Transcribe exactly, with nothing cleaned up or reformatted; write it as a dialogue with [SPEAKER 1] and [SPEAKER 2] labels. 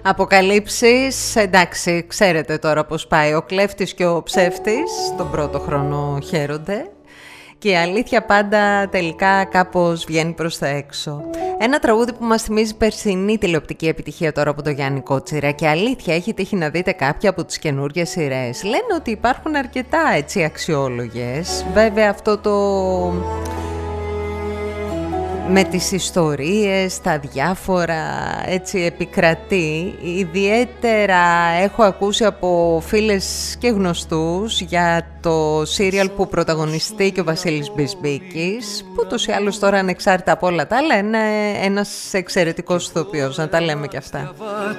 [SPEAKER 1] Αποκαλύψεις, εντάξει, ξέρετε τώρα πώς πάει. Ο κλέφτης και ο ψεύτης τον πρώτο χρόνο χαίρονται και η αλήθεια πάντα τελικά κάπως βγαίνει προς τα έξω. Ένα τραγούδι που μας θυμίζει περσινή τηλεοπτική επιτυχία τώρα από τον Γιάννη Κότσιρα και αλήθεια έχει τύχει να δείτε κάποια από τις καινούργιες σειρές. Λένε ότι υπάρχουν αρκετά έτσι αξιόλογες. Βέβαια αυτό το... με τις ιστορίες, τα διάφορα έτσι επικρατεί. Ιδιαίτερα έχω ακούσει από φίλες και γνωστούς για το σύριαλ που πρωταγωνιστεί και ο Βασίλης Μπισμπίκης, που ούτως ή άλλως τώρα ανεξάρτητα από όλα τα άλλα είναι ένας εξαιρετικός ηθοποιός, να τα λέμε και αυτά.